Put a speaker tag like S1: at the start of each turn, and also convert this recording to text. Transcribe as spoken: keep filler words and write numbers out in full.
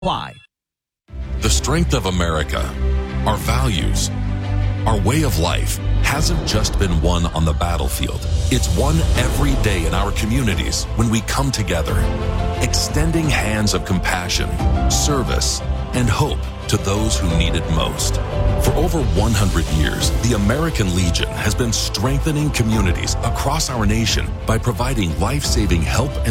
S1: Why?
S2: The strength of America, our values, our way of life hasn't just been won on the battlefield. It's won every day in our communities when we come together, extending hands of compassion, service, and hope to those who need it most. For over one hundred years, the American Legion has been strengthening communities across our nation by providing life-saving help and